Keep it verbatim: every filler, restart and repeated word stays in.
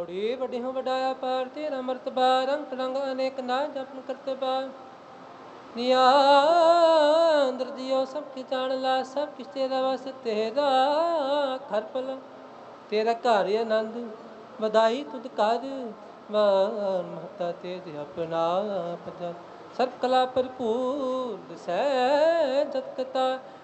ਪੌੜੀ ਵੱਡੀ ਹੋ ਵਡਾਇਆ ਪਾਰ ਤੇਰਾ ਮਰਤਬਾ ਰੰਗ ਰੰਗ ਅਨੇਕ ਨਾ ਜਪਨ ਕਰਤਬਾ ਨਿਆਂਦਰ ਦਿਓ ਸਭ ਕੀ ਜਾਣ ਲਾ ਸਭ ਕਿਸ ਤੇਰਾ ਵਸ ਤੇਰਾ ਘਰ ਪਲ ਤੇਰਾ ਘਰ ਆਨੰਦ ਵਧਾਈ ਤੁਧ ਕਰ ਮਾਨ ਮਹਤਾ ਤੇਜ ਆਪਣਾ ਪਜਾ ਸਰਬ ਕਲਾ ਭਰਪੂਰ ਦਸੈ ਜਤ ਕਤਾ